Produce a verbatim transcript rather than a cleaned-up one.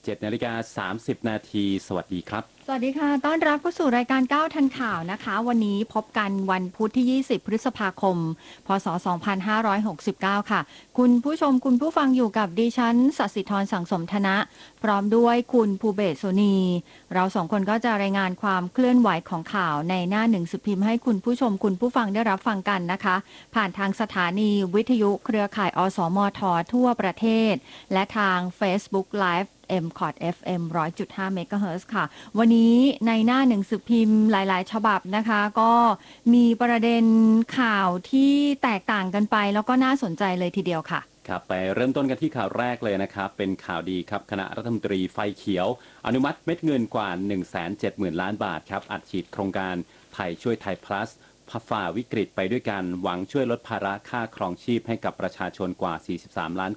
เจ็ดนาฬิกาสามสิบนาทีสวัสดีครับสวัสดีค่ะต้อนรับเข้าสู่รายการก้าวทันข่าวนะคะ วันนี้พบกันวันพุธที่ ยี่สิบ พฤษภาคม พศ สองพันห้าร้อยหกสิบเก้า ค่ะ คุณผู้ชมคุณผู้ฟังอยู่กับดิฉันสัสิธรสังสมธนะ พร้อมด้วยคุณภูเบศสุนี เราสองคนก็จะรายงานความเคลื่อนไหวของข่าวในหน้าหนึ่งสือพิมพ์ให้คุณผู้ชมคุณผู้ฟังได้รับฟังกันนะคะ ผ่านทางสถานีวิทยุเครือข่ายอสมททั่วประเทศ และทาง Facebook Liveเอ็ม คอ ที เอฟ เอ็ม หนึ่งร้อยจุดห้า เมกะเฮิรตซ์ค่ะวันนี้ในหน้าหนังสือพิมพ์หลายๆฉบับนะคะก็มีประเด็นข่าวที่แตกต่างกันไปแล้วก็น่าสนใจเลยทีเดียวค่ะครับไปเริ่มต้นกันที่ข่าวแรกเลยนะครับเป็นข่าวดีครับคณะรัฐมนตรีไฟเขียวอนุมัติเม็ดเงินกว่า หนึ่งแสนเจ็ดหมื่น ล้านบาทครับอัดฉีดโครงการไทยช่วยไทย plus ฝ่าวิกฤตไปด้วยกันหวังช่วยลดภาระค่าครองชีพให้กับประชาชนกว่าสี่สิบสามล้าน